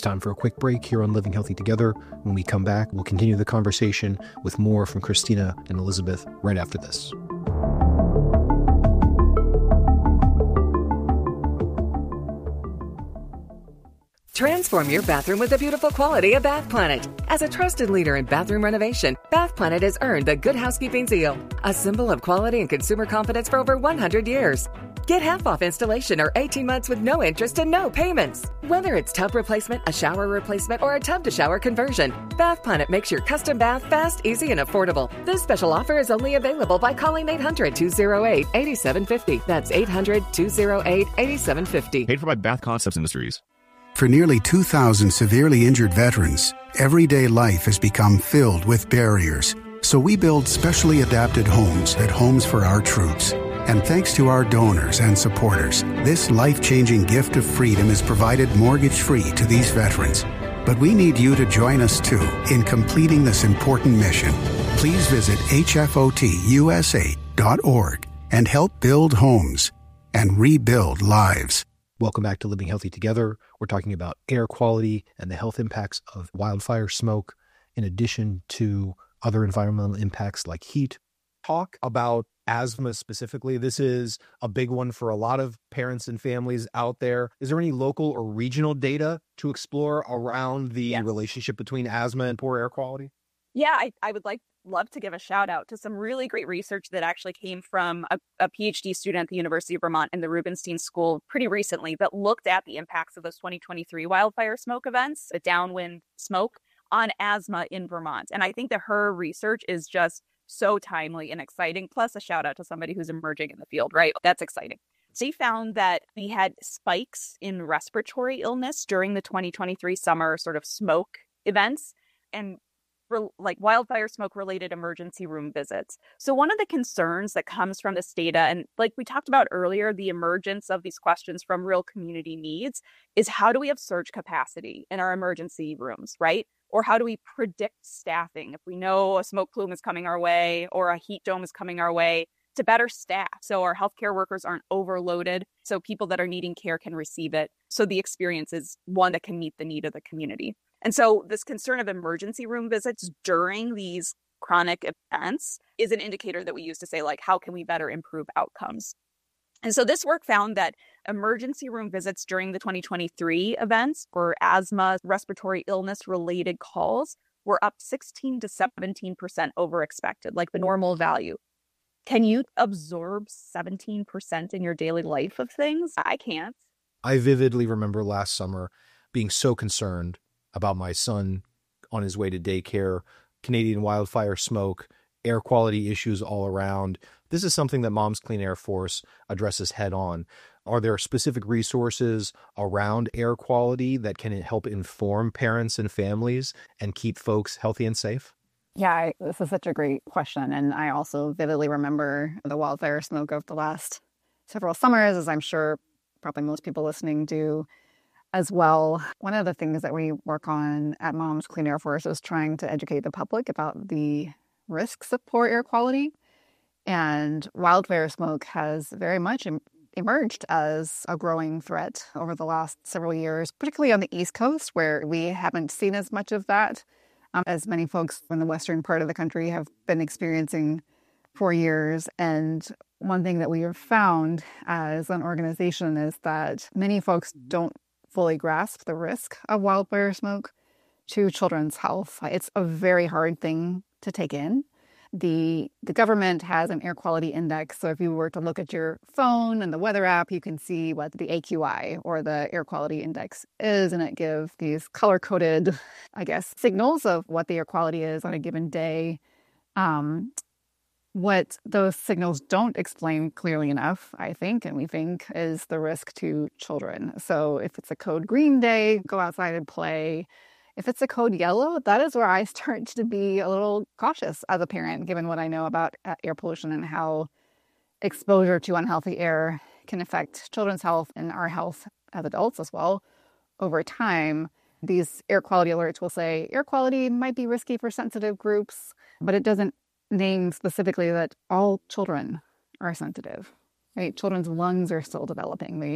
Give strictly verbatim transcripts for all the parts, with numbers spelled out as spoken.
time for a quick break here on Living Healthy Together. When we come back, we'll continue the conversation with more from Christina and Elizabeth right after this. Transform your bathroom with the beautiful quality of Bath Planet. As a trusted leader in bathroom renovation, Bath Planet has earned the Good Housekeeping seal, a symbol of quality and consumer confidence for over one hundred years. Get half off installation or eighteen months with no interest and no payments. Whether it's tub replacement, a shower replacement, or a tub-to-shower conversion, Bath Planet makes your custom bath fast, easy, and affordable. This special offer is only available by calling eight hundred, two oh eight, eight seven five oh. That's eight hundred, two oh eight, eight seven five oh. Paid for by Bath Concepts Industries. For nearly two thousand severely injured veterans, everyday life has become filled with barriers. So we build specially adapted homes at Homes for Our Troops. And thanks to our donors and supporters, this life-changing gift of freedom is provided mortgage-free to these veterans. But we need you to join us, too, in completing this important mission. Please visit H F O T U S A dot org and help build homes and rebuild lives. Welcome back to Living Healthy Together. We're talking about air quality and the health impacts of wildfire smoke, in addition to other environmental impacts like heat. Talk about asthma specifically. This is a big one for a lot of parents and families out there. Is there any local or regional data to explore around the yes. relationship between asthma and poor air quality? Yeah, I, I would like love to give a shout out to some really great research that actually came from a, a PhD student at the University of Vermont in the Rubenstein School pretty recently that looked at the impacts of those twenty twenty-three wildfire smoke events, the downwind smoke, on asthma in Vermont. And I think that her research is just so timely and exciting, plus a shout out to somebody who's emerging in the field, right? That's exciting. She found that we had spikes in respiratory illness during the twenty twenty-three summer sort of smoke events and like wildfire smoke related emergency room visits. So one of the concerns that comes from this data, and like we talked about earlier, the emergence of these questions from real community needs, is how do we have surge capacity in our emergency rooms, right? Or how do we predict staffing if we know a smoke plume is coming our way or a heat dome is coming our way, to better staff so our healthcare workers aren't overloaded, so people that are needing care can receive it, so the experience is one that can meet the need of the community. And so this concern of emergency room visits during these chronic events is an indicator that we use to say, like, how can we better improve outcomes? And so this work found that emergency room visits during the twenty twenty-three events for asthma, respiratory illness related calls were up sixteen to seventeen percent over expected, like the normal value. Can you absorb seventeen percent in your daily life of things? I can't. I vividly remember last summer being so concerned about my son on his way to daycare, Canadian wildfire smoke, air quality issues all around. This is something that Moms Clean Air Force addresses head on. Are there specific resources around air quality that can help inform parents and families and keep folks healthy and safe? Yeah, I, this is such a great question. And I also vividly remember the wildfire smoke of the last several summers, as I'm sure probably most people listening do as well. One of the things that we work on at Moms Clean Air Force is trying to educate the public about the risks of poor air quality. And wildfire smoke has very much em- emerged as a growing threat over the last several years, particularly on the East Coast, where we haven't seen as much of that um, as many folks in the western part of the country have been experiencing for years. And one thing that we have found as an organization is that many folks don't fully grasp the risk of wildfire smoke to children's health. It's a very hard thing to take in. The the government has an air quality index. So if you were to look at your phone and the weather app, you can see what the A Q I or the air quality index is. And it gives these color-coded, I guess, signals of what the air quality is on a given day. Um, what those signals don't explain clearly enough, I think, and we think, is the risk to children. So if it's a code green day, go outside and play. If it's a code yellow, that is where I start to be a little cautious as a parent, given what I know about air pollution and how exposure to unhealthy air can affect children's health and our health as adults as well over time. These air quality alerts will say air quality might be risky for sensitive groups, but it doesn't name specifically that all children are sensitive, right? Children's lungs are still developing. The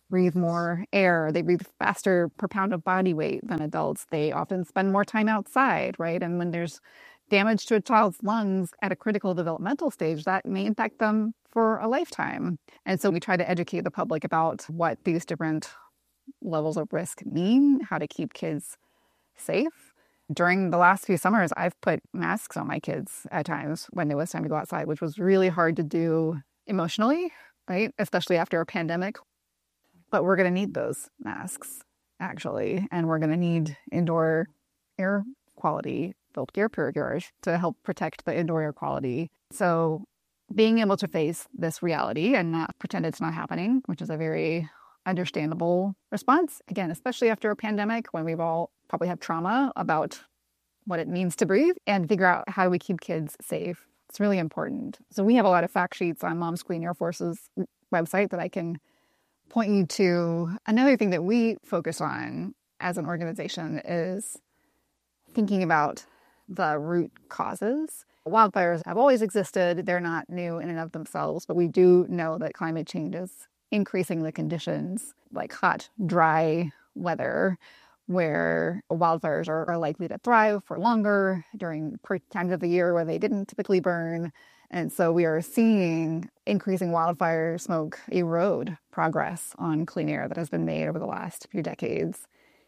breathe more air. They breathe faster per pound of body weight than adults. They often spend more time outside, right? And when there's damage to a child's lungs at a critical developmental stage, that may impact them for a lifetime. And so we try to educate the public about what these different levels of risk mean, how to keep kids safe. During the last few summers, I've put masks on my kids at times when it was time to go outside, which was really hard to do emotionally, right? Especially after a pandemic. But we're going to need those masks, actually. And we're going to need indoor air quality, filtered air purifiers to help protect the indoor air quality. So being able to face this reality and not pretend it's not happening, which is a very understandable response. Again, especially after a pandemic when we've all probably have trauma about what it means to breathe, and figure out how do we keep kids safe. It's really important. So we have a lot of fact sheets on Moms Queen Air Force's website that I can point you to. Another thing that we focus on as an organization is thinking about the root causes. Wildfires have always existed. They're not new in and of themselves, but we do know that climate change is increasing the conditions like hot, dry weather where wildfires are, are likely to thrive for longer during times of the year where they didn't typically burn. And so we are seeing increasing wildfire smoke erode progress on clean air that has been made over the last few decades.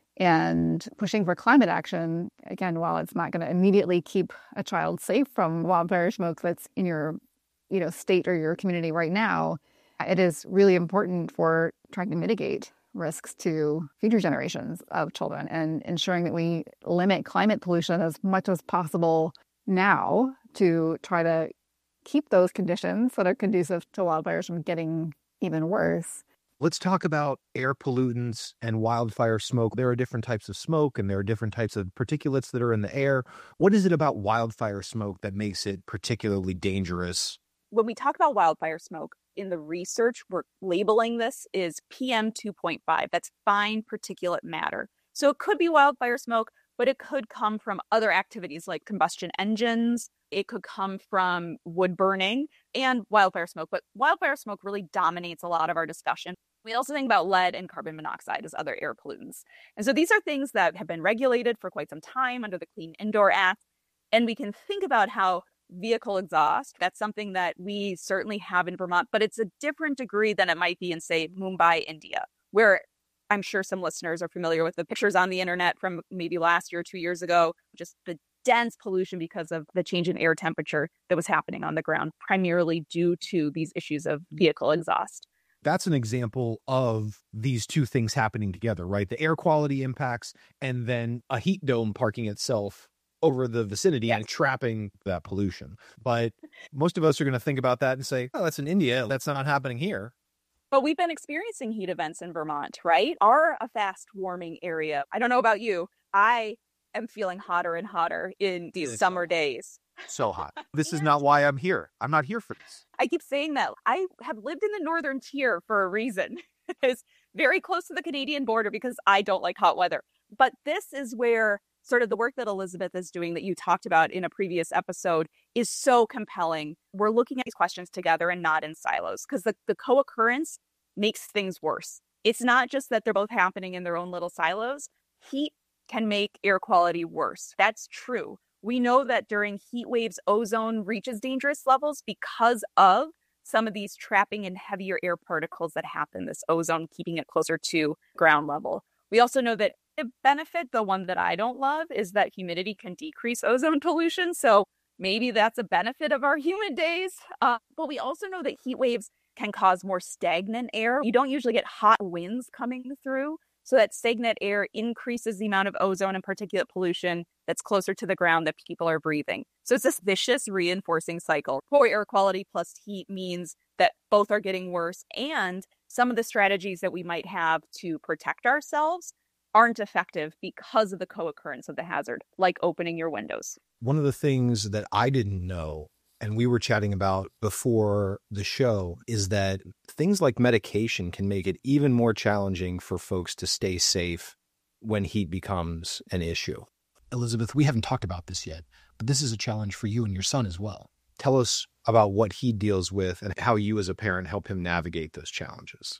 And pushing for climate action, again, while it's not going to immediately keep a child safe from wildfire smoke that's in your, you know, state or your community right now, it is really important for trying to mitigate risks to future generations of children and ensuring that we limit climate pollution as much as possible now to try to keep those conditions that are conducive to wildfires from getting even worse. Let's talk about air pollutants and wildfire smoke. There are different types of smoke and there are different types of particulates that are in the air. What is it about wildfire smoke that makes it particularly dangerous? When we talk about wildfire smoke, in the research, we're labeling this is P M two point five. That's fine particulate matter. So it could be wildfire smoke, but it could come from other activities like combustion engines. It could come from wood burning and wildfire smoke. But wildfire smoke really dominates a lot of our discussion. We also think about lead and carbon monoxide as other air pollutants. And so these are things that have been regulated for quite some time under the Clean Indoor Act. And we can think about how vehicle exhaust, that's something that we certainly have in Vermont, but it's a different degree than it might be in, say, Mumbai, India, where I'm sure some listeners are familiar with the pictures on the internet from maybe last year or two years ago, just the dense pollution because of the change in air temperature that was happening on the ground, primarily due to these issues of vehicle exhaust. That's an example of these two things happening together, right? The air quality impacts and then a heat dome parking itself over the vicinity yes. and trapping that pollution. But most of us are going to think about that and say, oh, that's in India. That's not happening here. But we've been experiencing heat events in Vermont, right? Are a fast warming area. I don't know about you. I am feeling hotter and hotter in these it's summer days. So hot. This is not why I'm here. I'm not here for this. I keep saying that. I have lived in the northern tier for a reason. It's very close to the Canadian border because I don't like hot weather. But this is where sort of the work that Elizabeth is doing that you talked about in a previous episode is so compelling. We're looking at these questions together and not in silos because the, the co-occurrence makes things worse. It's not just that they're both happening in their own little silos. Heat can make air quality worse. That's true. We know that during heat waves, ozone reaches dangerous levels because of some of these trapping and heavier air particles that happen, this ozone keeping it closer to ground level. We also know that the benefit, the one that I don't love, is that humidity can decrease ozone pollution. So maybe that's a benefit of our humid days. Uh, but we also know that heat waves can cause more stagnant air. You don't usually get hot winds coming through. So that stagnant air increases the amount of ozone and particulate pollution that's closer to the ground that people are breathing. So it's this vicious reinforcing cycle. Poor air quality plus heat means that both are getting worse. And some of the strategies that we might have to protect ourselves aren't effective because of the co-occurrence of the hazard, like opening your windows. One of the things that I didn't know, and we were chatting about before the show, is that things like medication can make it even more challenging for folks to stay safe when heat becomes an issue. Elizabeth, we haven't talked about this yet, but this is a challenge for you and your son as well. Tell us about what he deals with and how you as a parent help him navigate those challenges.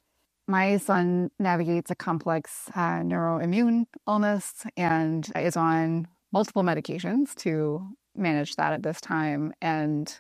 My son navigates a complex uh, neuroimmune illness and is on multiple medications to manage that at this time. And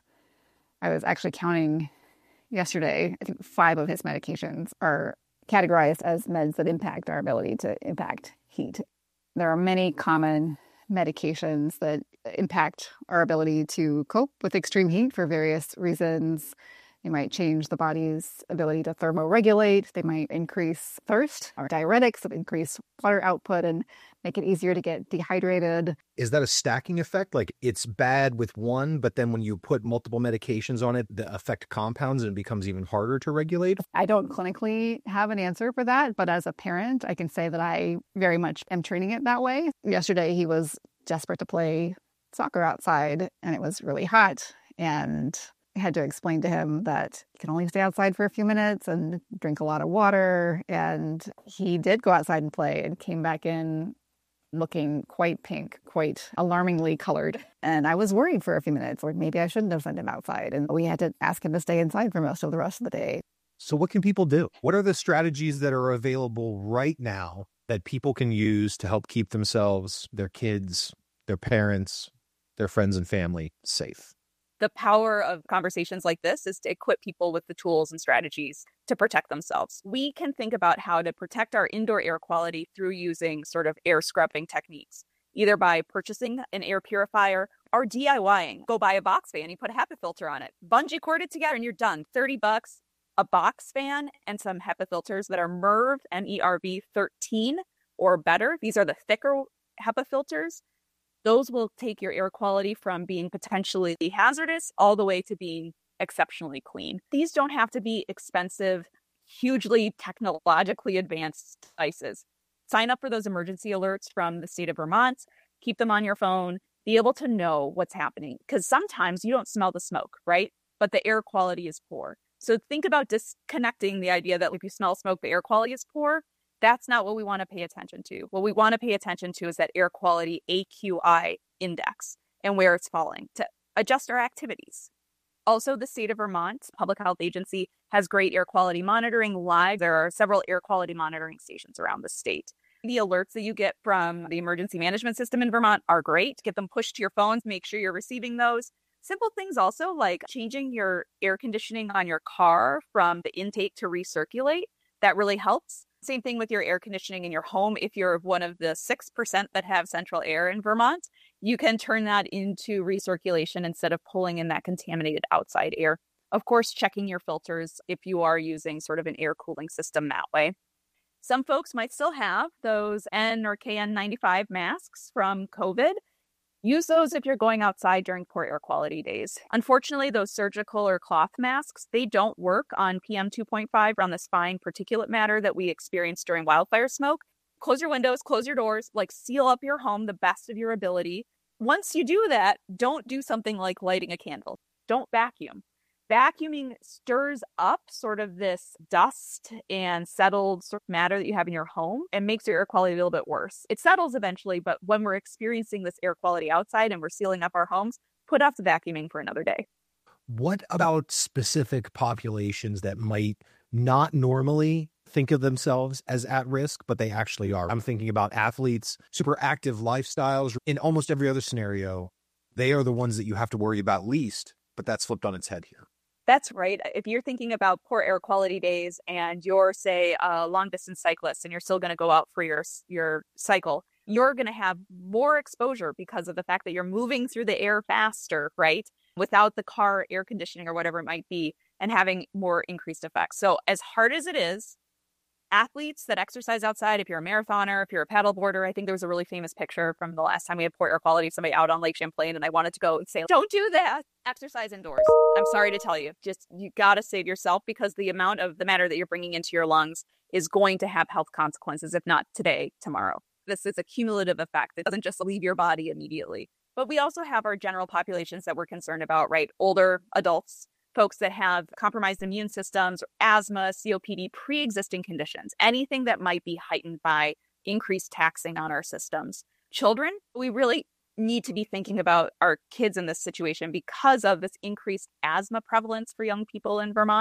I was actually counting yesterday, I think five of his medications are categorized as meds that impact our ability to impact heat. There are many common medications that impact our ability to cope with extreme heat for various reasons. They might change the body's ability to thermoregulate. They might increase thirst, or diuretics that increase water output and make it easier to get dehydrated. Is that a stacking effect? Like it's bad with one, but then when you put multiple medications on it, the effect compounds and it becomes even harder to regulate? I don't clinically have an answer for that, but as a parent, I can say that I very much am treating it that way. Yesterday, he was desperate to play soccer outside and it was really hot. And I had to explain to him that he can only stay outside for a few minutes and drink a lot of water. And he did go outside and play and came back in looking quite pink, quite alarmingly colored. And I was worried for a few minutes, or maybe I shouldn't have sent him outside. And we had to ask him to stay inside for most of the rest of the day. So what can people do? What are the strategies that are available right now that people can use to help keep themselves, their kids, their parents, their friends and family safe? The power of conversations like this is to equip people with the tools and strategies to protect themselves. We can think about how to protect our indoor air quality through using sort of air scrubbing techniques, either by purchasing an air purifier or DIYing. Go buy a box fan, you put a HEPA filter on it, bungee cord it together, and you're done. thirty bucks, a box fan and some HEPA filters that are M E R V, M E R V thirteen or better. These are the thicker HEPA filters. Those will take your air quality from being potentially hazardous all the way to being exceptionally clean. These don't have to be expensive, hugely technologically advanced devices. Sign up for those emergency alerts from the state of Vermont. Keep them on your phone. Be able to know what's happening. Because sometimes you don't smell the smoke, right? But the air quality is poor. So think about disconnecting the idea that if you smell smoke, the air quality is poor. That's not what we want to pay attention to. What we want to pay attention to is that air quality A Q I index and where it's falling to adjust our activities. Also, the state of Vermont Public Health Agency has great air quality monitoring live. There are several air quality monitoring stations around the state. The alerts that you get from the emergency management system in Vermont are great. Get them pushed to your phones. Make sure you're receiving those. Simple things also like changing your air conditioning on your car from the intake to recirculate. That really helps. Same thing with your air conditioning in your home. If you're one of the six percent that have central air in Vermont, you can turn that into recirculation instead of pulling in that contaminated outside air. Of course, checking your filters if you are using sort of an air cooling system that way. Some folks might still have those N or K N ninety-five masks from COVID. Use those if you're going outside during poor air quality days. Unfortunately, those surgical or cloth masks, they don't work on P M two point five, on this fine particulate matter that we experience during wildfire smoke. Close your windows, close your doors, like seal up your home the best of your ability. Once you do that, don't do something like lighting a candle. Don't vacuum. Vacuuming stirs up sort of this dust and settled sort of matter that you have in your home and makes your air quality a little bit worse. It settles eventually, but when we're experiencing this air quality outside and we're sealing up our homes, put off the vacuuming for another day. What about specific populations that might not normally think of themselves as at risk, but they actually are? I'm thinking about athletes, super active lifestyles. In almost every other scenario, they are the ones that you have to worry about least, but that's flipped on its head here. That's right. If you're thinking about poor air quality days and you're, say, a long distance cyclist and you're still going to go out for your your cycle, you're going to have more exposure because of the fact that you're moving through the air faster, right? Without the car air conditioning or whatever it might be, and having more increased effects. So as hard as it is, athletes that exercise outside, if you're a marathoner, if you're a paddleboarder, I think there was a really famous picture from the last time we had poor air quality, somebody out on Lake Champlain, and I wanted to go and say, don't do that. Exercise indoors. I'm sorry to tell you, just you got to save yourself because the amount of the matter that you're bringing into your lungs is going to have health consequences, if not today, tomorrow. This is a cumulative effect. It doesn't just leave your body immediately. But we also have our general populations that we're concerned about, right? Older adults, folks that have compromised immune systems, asthma, C O P D, pre-existing conditions, anything that might be heightened by increased taxing on our systems. Children, we really need to be thinking about our kids in this situation because of this increased asthma prevalence for young people in Vermont.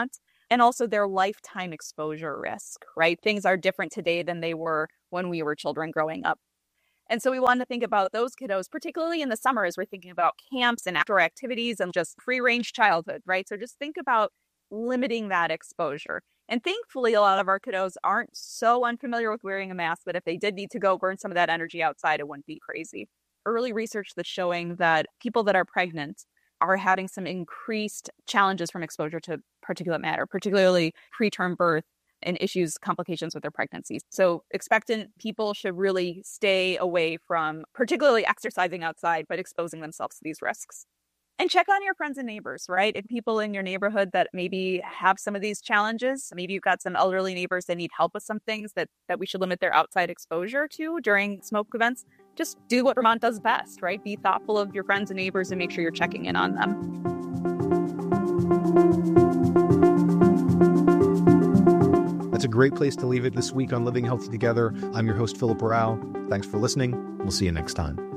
and also their lifetime exposure risk, right? Things are different today than they were when we were children growing up. And so we want to think about those kiddos, particularly in the summer as we're thinking about camps and outdoor activities and just free-range childhood, right? So just think about limiting that exposure. And thankfully, a lot of our kiddos aren't so unfamiliar with wearing a mask that if they did need to go burn some of that energy outside, it wouldn't be crazy. Early research that's showing that people that are pregnant are having some increased challenges from exposure to particulate matter, particularly preterm birth and issues, complications with their pregnancies. So expectant people should really stay away from particularly exercising outside, but exposing themselves to these risks. And check on your friends and neighbors, right? And people in your neighborhood that maybe have some of these challenges. Maybe you've got some elderly neighbors that need help with some things that, that we should limit their outside exposure to during smoke events. Just do what Vermont does best, right? Be thoughtful of your friends and neighbors and make sure you're checking in on them. That's a great place to leave it this week on Living Healthy Together. I'm your host, Philip Rao. Thanks for listening. We'll see you next time.